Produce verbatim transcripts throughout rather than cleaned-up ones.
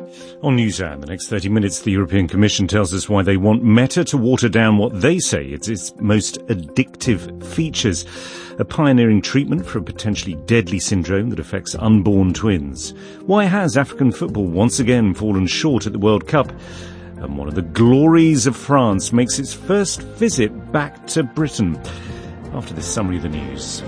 On Newshour, the next thirty minutes, the European Commission tells us why they want Meta to water down what they say it's its most addictive features. A pioneering treatment for a potentially deadly syndrome that affects unborn twins. Why has African football once again fallen short at the World Cup? And one of the glories of France makes its first visit back to Britain. After this summary of the news.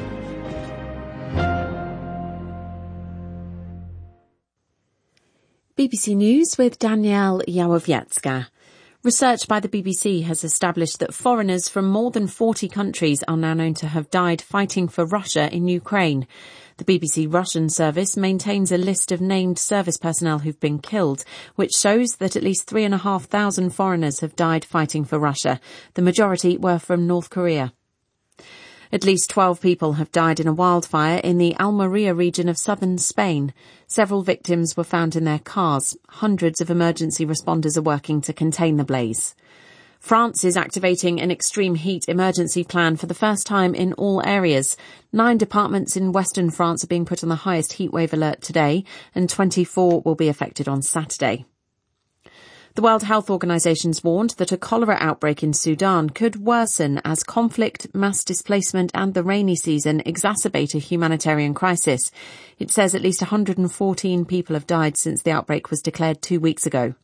B B C News with Danielle Yawowiecka. Research by the B B C has established that foreigners from more than forty countries are now known to have died fighting for Russia in Ukraine. The B B C Russian service maintains a list of named service personnel who've been killed, which shows that at least three and a half thousand foreigners have died fighting for Russia. The majority were from North Korea. At least twelve people have died in a wildfire in the Almeria region of southern Spain. Several victims were found in their cars. Hundreds of emergency responders are working to contain the blaze. France is activating an extreme heat emergency plan for the first time in all areas. Nine departments in western France are being put on the highest heatwave alert today, and twenty-four will be affected on Saturday. The World Health Organization's warned that a cholera outbreak in Sudan could worsen as conflict, mass displacement and the rainy season exacerbate a humanitarian crisis. It says at least one hundred fourteen people have died since the outbreak was declared two weeks ago.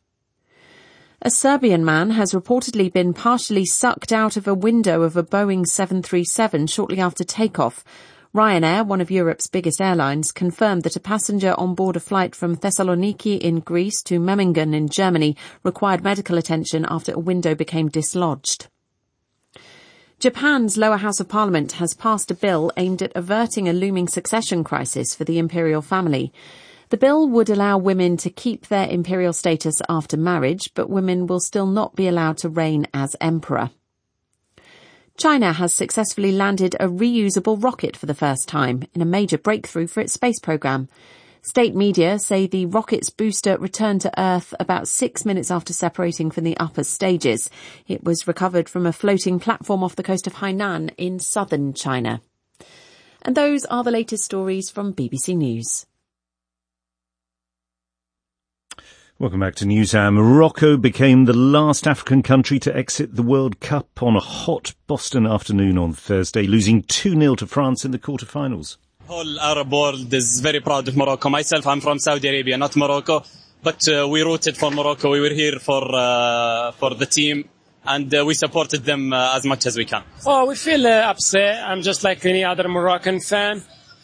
A Serbian man has reportedly been partially sucked out of a window of a Boeing seven thirty-seven shortly after takeoff. Ryanair, one of Europe's biggest airlines, confirmed that a passenger on board a flight from Thessaloniki in Greece to Memmingen in Germany required medical attention after a window became dislodged. Japan's lower house of parliament has passed a bill aimed at averting a looming succession crisis for the imperial family. The bill would allow women to keep their imperial status after marriage, but women will still not be allowed to reign as emperor. China has successfully landed a reusable rocket for the first time in a major breakthrough for its space program. State media say the rocket's booster returned to Earth about six minutes after separating from the upper stages. It was recovered from a floating platform off the coast of Hainan in southern China. And those are the latest stories from B B C News. Welcome back to Newshour. Morocco became the last African country to exit the World Cup on a hot Boston afternoon on Thursday, losing two nil to France in the quarterfinals. The whole Arab world is very proud of Morocco. Myself, I'm from Saudi Arabia, not Morocco, but uh, we rooted for Morocco. We were here for uh, for the team, and uh, we supported them uh, as much as we can. Oh, we feel uh, upset. I'm just like any other Moroccan fan.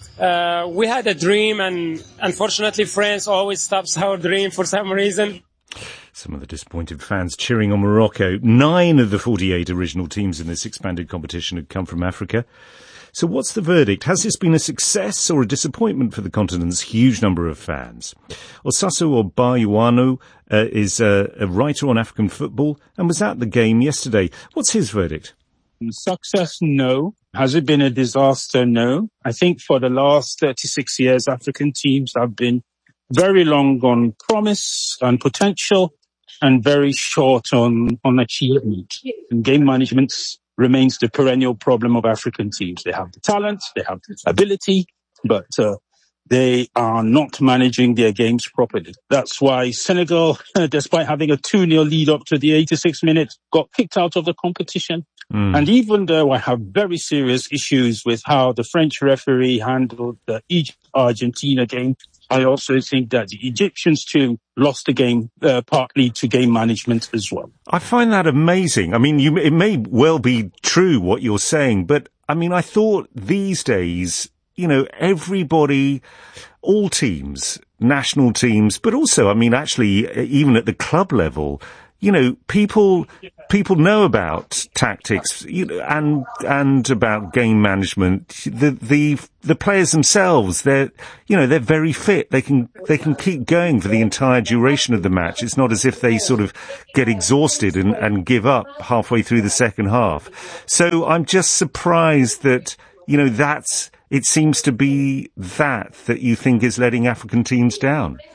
Uh, we had a dream, and unfortunately France always stops our dream for some reason. Some of the disappointed fans cheering on Morocco. Nine of the forty-eight original teams in this expanded competition had come from Africa. So what's the verdict? Has this been a success or a disappointment for the continent's huge number of fans? Osaso Obayuano uh, is uh, a writer on African football and was at the game yesterday. What's his verdict? Success, no. Has it been a disaster? No. I think for the last thirty-six years, African teams have been very long on promise and potential and very short on, on achievement. And game management remains the perennial problem of African teams. They have the talent, they have the ability, but uh, they are not managing their games properly. That's why Senegal, despite having a two nil lead up to the eighty-six minutes, got kicked out of the competition. Mm. And even though I have very serious issues with how the French referee handled the Egypt-Argentina game, I also think that the Egyptians too lost the game uh, partly to game management as well. I find that amazing. I mean, you, it may well be true what you're saying, but I mean, I thought these days, you know, everybody, all teams, national teams, but also, I mean, actually, even at the club level, you know, people people know about tactics you know, and and about game management. The the the players themselves, they're you know they're very fit. They can they can keep going for the entire duration of the match. It's not as if they sort of get exhausted and, and give up halfway through the second half. So I'm just surprised that you know that's it seems to be that that you think is letting African teams down.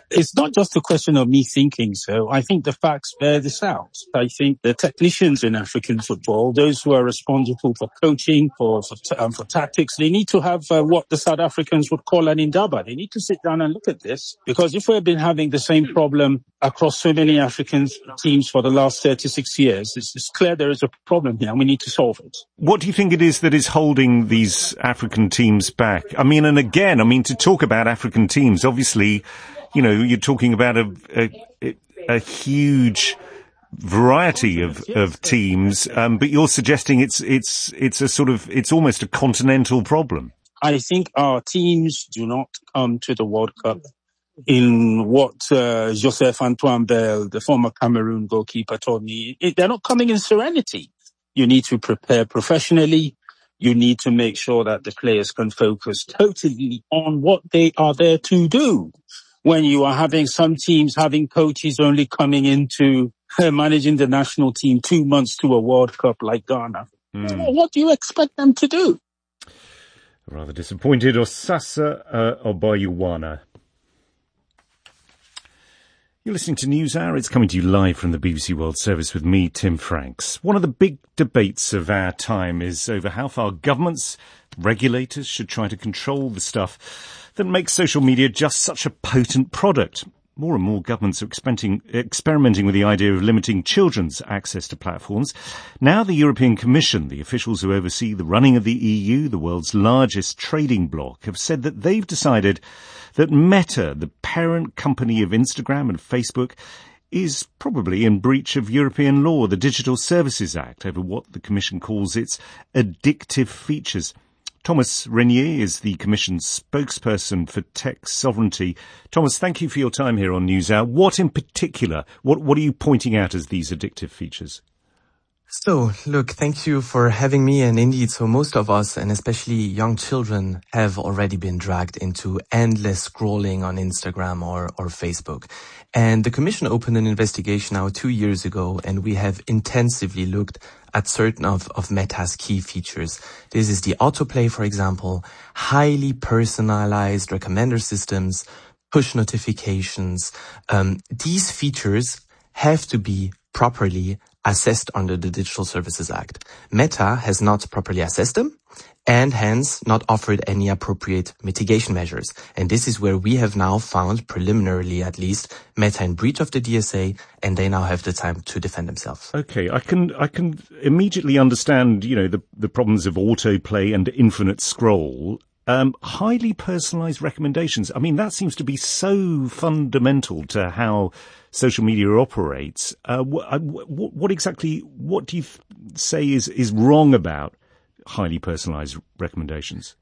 It's not just a question of me thinking so. I think the facts bear this out. I think the technicians in African football, those who are responsible for coaching, for for, um, for tactics, they need to have uh, what the South Africans would call an indaba. They need to sit down and look at this. Because if we've been having the same problem across so many African teams for the last thirty-six years, it's, it's clear there is a problem here and we need to solve it. What do you think it is that is holding these African teams back? I mean, and again, I mean, to talk about African teams, obviously, you know, you're talking about a, a, a huge variety of, of teams, um, but you're suggesting it's, it's, it's a sort of, it's almost a continental problem. I think our teams do not come to the World Cup in what uh, Joseph Antoine Bell, the former Cameroon goalkeeper, told me. It, they're not coming in serenity. You need to prepare professionally. You need to make sure that the players can focus totally on what they are there to do. When you are having some teams having coaches only coming into uh, managing the national team two months to a World Cup like Ghana, mm. well, what do you expect them to do? Rather disappointed. Osasa uh, Obayuwana. You're listening to NewsHour. It's coming to you live from the B B C World Service with me, Tim Franks. One of the big debates of our time is over how far governments, regulators should try to control the stuff that makes social media just such a potent product. More and more governments are experimenting, experimenting with the idea of limiting children's access to platforms. Now the European Commission, the officials who oversee the running of the E U, the world's largest trading bloc, have said that they've decided that Meta, the parent company of Instagram and Facebook, is probably in breach of European law, the Digital Services Act, over what the Commission calls its addictive features. Thomas Renier is the Commission's spokesperson for tech sovereignty. Thomas, thank you for your time here on NewsHour. What in particular, what, what are you pointing out as these addictive features? So, look, thank you for having me. And indeed, so most of us, and especially young children, have already been dragged into endless scrolling on Instagram or, or Facebook. And the Commission opened an investigation now two years ago, and we have intensively looked at certain of, of Meta's key features. This is the autoplay, for example, highly personalized recommender systems, push notifications. Um, these features have to be properly assessed under the Digital Services Act. Meta has not properly assessed them and hence not offered any appropriate mitigation measures. And this is where we have now found, preliminarily at least, Meta in breach of the D S A, and they now have the time to defend themselves. Okay, I can I can immediately understand, you know, the the problems of autoplay and infinite scroll. Um, highly personalized recommendations. I mean, that seems to be so fundamental to how social media operates. Uh, what, what, what exactly, what do you th- say is, is wrong about highly personalized recommendations?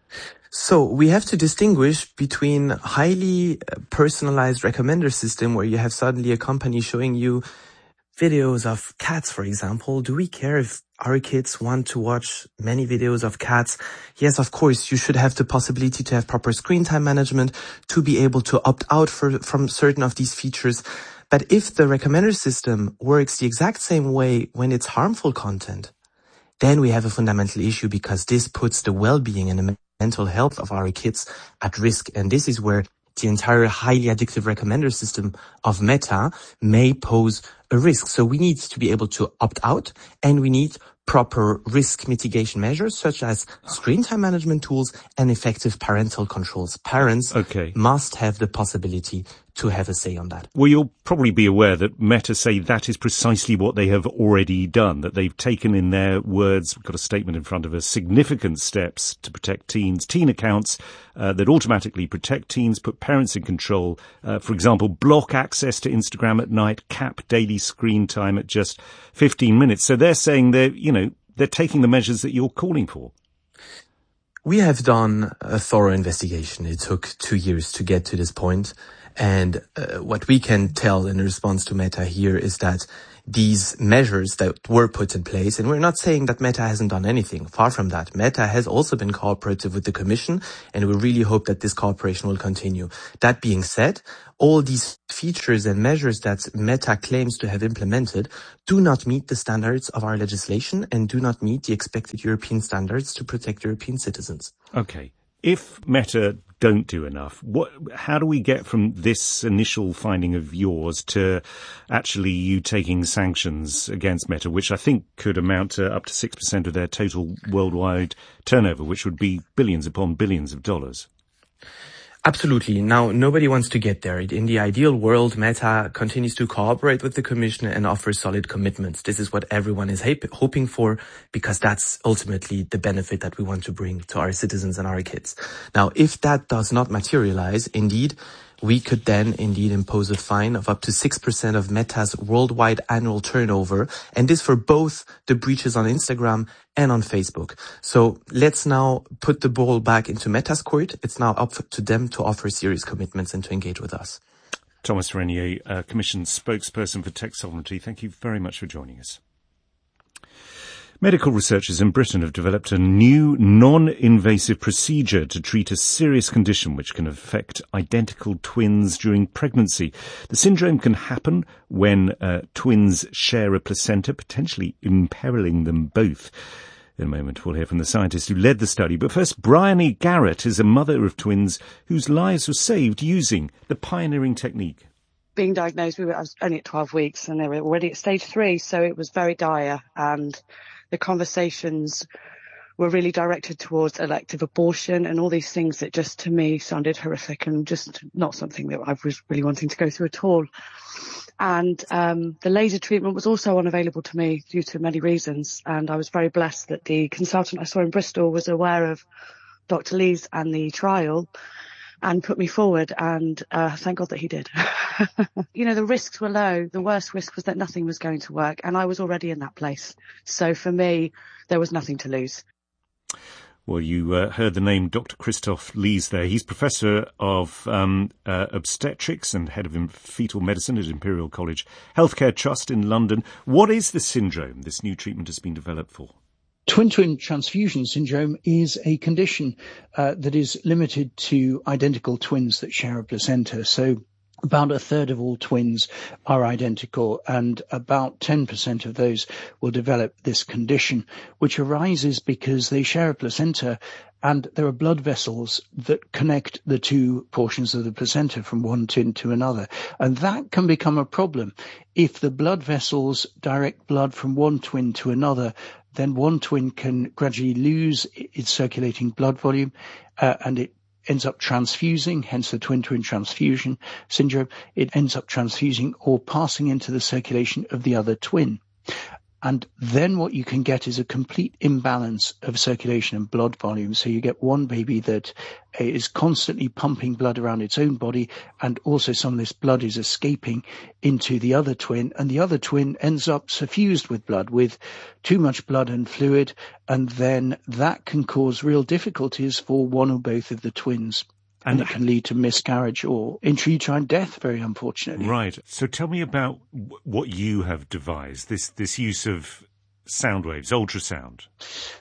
So we have to distinguish between highly personalized recommender system where you have suddenly a company showing you videos of cats, for example. Do we care if our kids want to watch many videos of cats? Yes, of course, you should have the possibility to have proper screen time management, to be able to opt out for, from certain of these features. But if the recommender system works the exact same way when it's harmful content, then we have a fundamental issue, because this puts the well-being and the mental health of our kids at risk. And this is where the entire highly addictive recommender system of Meta may pose a risk. So we need to be able to opt out, and we need proper risk mitigation measures such as screen time management tools and effective parental controls. Parents okay. must have the possibility to have a say on that. Well, you'll probably be aware that Meta say that is precisely what they have already done, that they've taken, in their words, we've got a statement in front of us, significant steps to protect teens, teen accounts uh, that automatically protect teens, put parents in control. Uh, for example, block access to Instagram at night, cap daily screen time at just fifteen minutes. So they're saying they're, you know, they're taking the measures that you're calling for. We have done a thorough investigation. It took two years to get to this point. And uh, what we can tell in response to Meta here is that these measures that were put in place, and we're not saying that Meta hasn't done anything. Far from that. Meta has also been cooperative with the Commission, and we really hope that this cooperation will continue. That being said, all these features and measures that Meta claims to have implemented do not meet the standards of our legislation and do not meet the expected European standards to protect European citizens. Okay. If Meta don't do enough, what, how do we get from this initial finding of yours to actually you taking sanctions against Meta, which I think could amount to up to six percent of their total worldwide turnover, which would be billions upon billions of dollars? Absolutely. Now, nobody wants to get there. In the ideal world, Meta continues to cooperate with the Commission and offer solid commitments. This is what everyone is hoping for, because that's ultimately the benefit that we want to bring to our citizens and our kids. Now, if that does not materialize, indeed, we could then indeed impose a fine of up to six percent of Meta's worldwide annual turnover, and this for both the breaches on Instagram and on Facebook. So let's now put the ball back into Meta's court. It's now up to them to offer serious commitments and to engage with us. Thomas Renier, uh, Commission spokesperson for Tech Sovereignty, thank you very much for joining us. Medical researchers in Britain have developed a new non-invasive procedure to treat a serious condition which can affect identical twins during pregnancy. The syndrome can happen when uh, twins share a placenta, potentially imperiling them both. In a moment, we'll hear from the scientist who led the study. But first, Bryony Garrett is a mother of twins whose lives were saved using the pioneering technique. Being diagnosed, we were, I was only at twelve weeks and they were already at stage three, so it was very dire, and the conversations were really directed towards elective abortion and all these things that just to me sounded horrific and just not something that I was really wanting to go through at all. And um, the laser treatment was also unavailable to me due to many reasons, and I was very blessed that the consultant I saw in Bristol was aware of Doctor Lee's and the trial and put me forward, and uh, thank God that he did. You know, the risks were low. The worst risk was that nothing was going to work, and I was already in that place. So for me, there was nothing to lose. Well, you uh, heard the name Doctor Christoph Lees there. He's Professor of um, uh, Obstetrics and Head of Fetal Medicine at Imperial College Healthcare Trust in London. What is the syndrome this new treatment has been developed for? Twin-twin transfusion syndrome is a condition uh, that is limited to identical twins that share a placenta. So about a third of all twins are identical, and about ten percent of those will develop this condition, which arises because they share a placenta and there are blood vessels that connect the two portions of the placenta from one twin to another. And that can become a problem. If the blood vessels direct blood from one twin to another, then one twin can gradually lose its circulating blood volume, uh, and it ends up transfusing, hence the twin-twin transfusion syndrome. It ends up transfusing or passing into the circulation of the other twin. And then what you can get is a complete imbalance of circulation and blood volume. So you get one baby that is constantly pumping blood around its own body, and also some of this blood is escaping into the other twin, and the other twin ends up suffused with blood, with too much blood and fluid, and then that can cause real difficulties for one or both of the twins. And it can lead to miscarriage or intrauterine death, very unfortunately. Right. So tell me about w- what you have devised, this, this use of sound waves, ultrasound.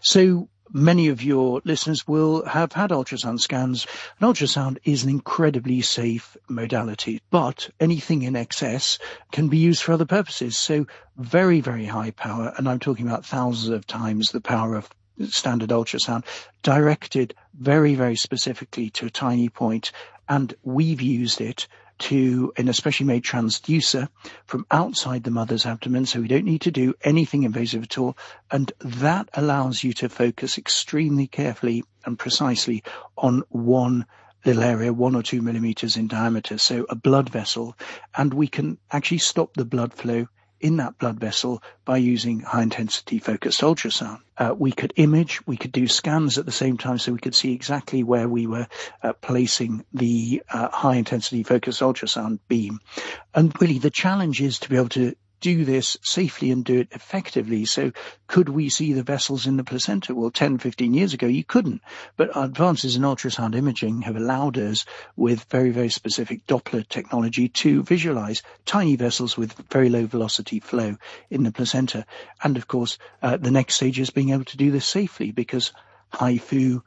So many of your listeners will have had ultrasound scans. An ultrasound is an incredibly safe modality, but anything in excess can be used for other purposes. So very, very high power, and I'm talking about thousands of times the power of standard ultrasound, directed very, very specifically to a tiny point, and we've used it to an especially made transducer from outside the mother's abdomen, so we don't need to do anything invasive at all, and that allows you to focus extremely carefully and precisely on one little area, one or two millimeters in diameter, so a blood vessel, and we can actually stop the blood flow in that blood vessel by using high-intensity focused ultrasound. Uh, we could image, we could do scans at the same time, so we could see exactly where we were uh, placing the uh, high-intensity focused ultrasound beam. And really the challenge is to be able to do this safely and do it effectively. So could we see the vessels in the placenta? Well, ten, fifteen years ago, you couldn't. But advances in ultrasound imaging have allowed us, with very, very specific Doppler technology, to visualize tiny vessels with very low velocity flow in the placenta. And of course, uh, the next stage is being able to do this safely, because H I F U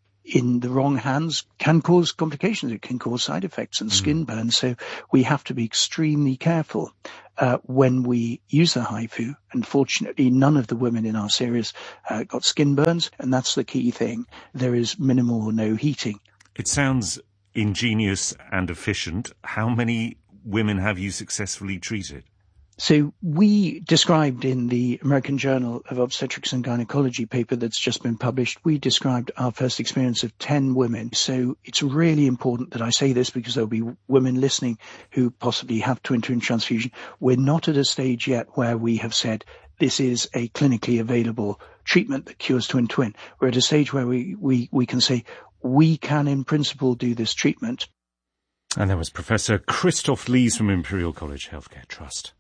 in the wrong hands can cause complications. It can cause side effects and skin burns. So we have to be extremely careful. uh, when we use the HIFU. Unfortunately, none of the women in our series uh, got skin burns, and that's the key thing. There is minimal or no heating. It sounds ingenious and efficient. How many women have you successfully treated? So we described in the American Journal of Obstetrics and Gynecology paper that's just been published, we described our first experience of ten women. So it's really important that I say this because there'll be women listening who possibly have twin-twin transfusion. We're not at a stage yet where we have said this is a clinically available treatment that cures twin-twin. We're at a stage where we, we, we can say we can in principle do this treatment. And that was Professor Christoph Lees from Imperial College Healthcare Trust.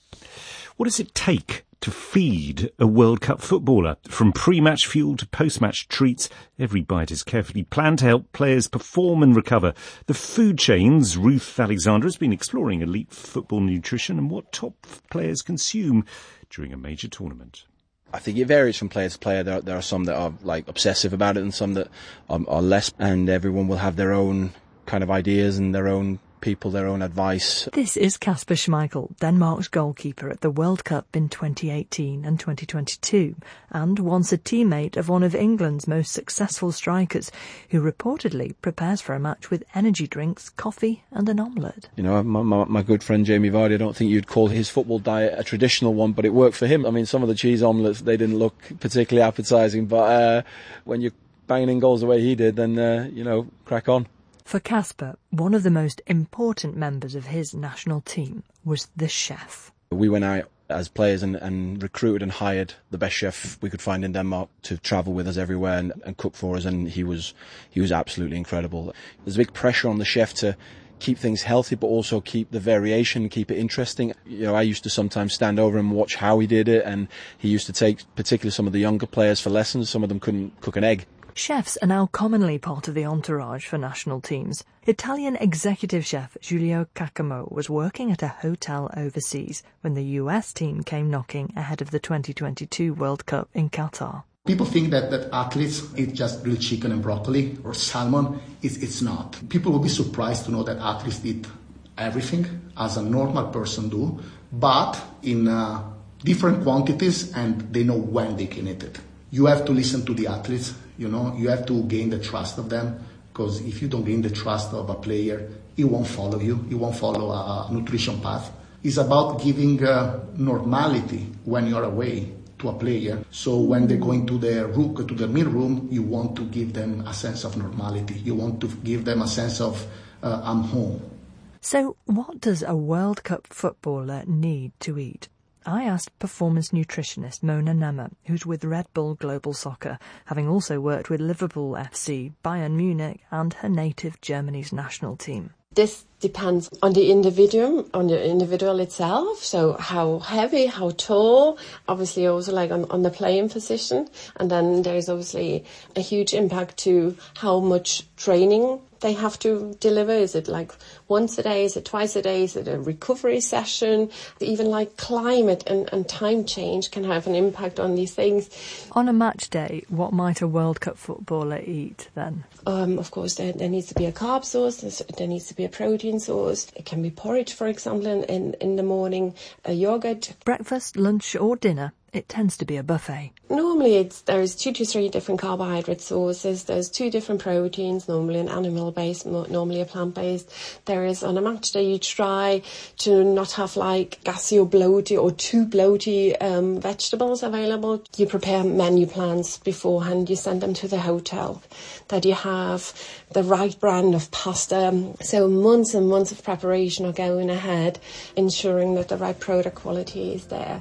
What does it take to feed a World Cup footballer? From pre-match fuel to post-match treats, every bite is carefully planned to help players perform and recover. The Food Chain's Ruth Alexander has been exploring elite football nutrition and what top players consume during a major tournament. I think it varies from player to player. There, there are some that are like obsessive about it and some that are, are less, and everyone will have their own kind of ideas and their own people, their own advice. This is Kasper Schmeichel, Denmark's goalkeeper at the World Cup in twenty eighteen and twenty twenty-two, and once a teammate of one of England's most successful strikers, who reportedly prepares for a match with energy drinks, coffee and an omelette. You know, my, my, my good friend Jamie Vardy, I don't think you'd call his football diet a traditional one, but it worked for him. I mean, some of the cheese omelettes, they didn't look particularly appetising, but uh, when you're banging in goals the way he did, then, uh, you know, crack on. For Kasper, one of the most important members of his national team was the chef. We went out as players and, and recruited and hired the best chef we could find in Denmark to travel with us everywhere and, and cook for us, and he was he was absolutely incredible. There's a big pressure on the chef to keep things healthy but also keep the variation, keep it interesting. You know, I used to sometimes stand over and watch how he did it, and he used to take particularly some of the younger players for lessons. Some of them couldn't cook an egg. Chefs are now commonly part of the entourage for national teams. Italian executive chef Giulio Caccamo was working at a hotel overseas when the U S team came knocking ahead of the twenty twenty-two World Cup in Qatar. People think that, that athletes eat just grilled chicken and broccoli or salmon. It's, it's not. People will be surprised to know that athletes eat everything as a normal person do, but in uh, different quantities, and they know when they can eat it. You have to listen to the athletes. You know, you have to gain the trust of them, because if you don't gain the trust of a player, he won't follow you. He won't follow a nutrition path. It's about giving uh, normality when you're away to a player. So when they go into the room, to the meal room, you want to give them a sense of normality. You want to give them a sense of uh, I'm home. So what does a World Cup footballer need to eat? I asked performance nutritionist Mona Nemmer, who's with Red Bull Global Soccer, having also worked with Liverpool F C, Bayern Munich and her native Germany's national team. This depends on the individual, on the individual itself. So how heavy, how tall, obviously also like on, on the playing position. And then there's obviously a huge impact to how much training they have to deliver. Is it like once a day? Is it twice a day? Is it a recovery session? Even like climate and, and time change can have an impact on these things. On a match day, what might a World Cup footballer eat then? Um, of course, there, there needs to be a carb source. There needs to be a protein source. It can be porridge, for example, in, in, in the morning, a yogurt. Breakfast, lunch or dinner? It tends to be a buffet. Normally it's, there's two to three different carbohydrate sources. There's two different proteins, normally an animal-based, normally a plant-based. There is, on a match day, you try to not have like gassy or bloaty or too bloaty um, vegetables available. You prepare menu plans beforehand. You send them to the hotel. That you have the right brand of pasta. So months and months of preparation are going ahead, ensuring that the right product quality is there.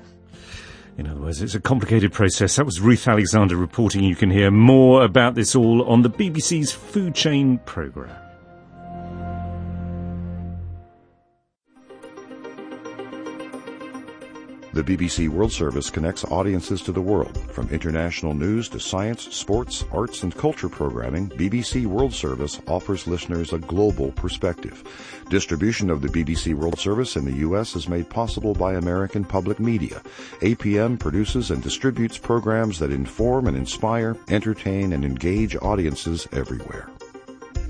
In other words, it's a complicated process. That was Ruth Alexander reporting. You can hear more about this all on the B B C's Food Chain programme. The B B C World Service connects audiences to the world. From international news to science, sports, arts, and culture programming, B B C World Service offers listeners a global perspective. Distribution of the B B C World Service in the U S is made possible by American Public Media. A P M produces and distributes programs that inform and inspire, entertain, and engage audiences everywhere.